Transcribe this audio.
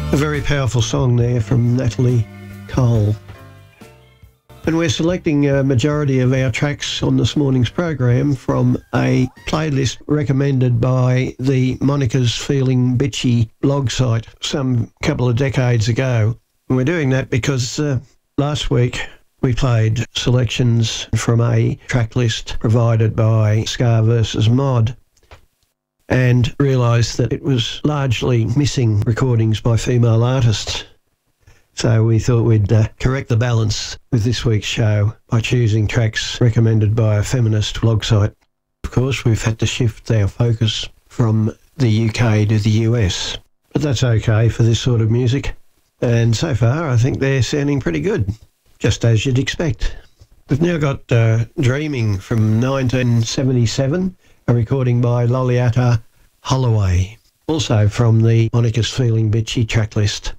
A very powerful song there from Natalie Cole. And we're selecting a majority of our tracks on this morning's program from a playlist recommended by the Monica's Feeling Bitchy blog site some couple of decades ago. And we're doing that because last week we played selections from a track list provided by Ska vs. Mod and realised that it was largely missing recordings by female artists. So we thought we'd correct the balance with this week's show by choosing tracks recommended by a feminist blog site. Of course, we've had to shift our focus from the UK to the US, but that's okay for this sort of music. And so far, I think they're sounding pretty good, just as you'd expect. We've now got Dreaming from 1977, a recording by Loliata Holloway, also from the Monica's Feeling Bitchy track list.